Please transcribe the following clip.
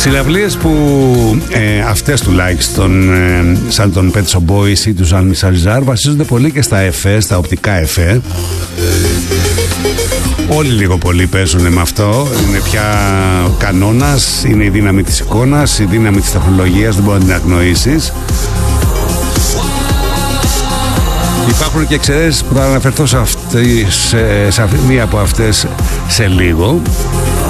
Συναυλίες που αυτές τουλάχιστον σαν τον Pet Shop Boys ή του Jean Michel Jarre βασίζονται πολύ και στα εφέ, στα οπτικά εφέ. Όλοι λίγο πολύ παίζουν με αυτό. Είναι πια κανόνας, είναι η δύναμη της εικόνας, η δύναμη της τεχνολογίας, δεν μπορεί να την αγνοήσεις. Υπάρχουν και εξαιρέσεις που θα αναφερθώ σε μία από αυτές σε λίγο.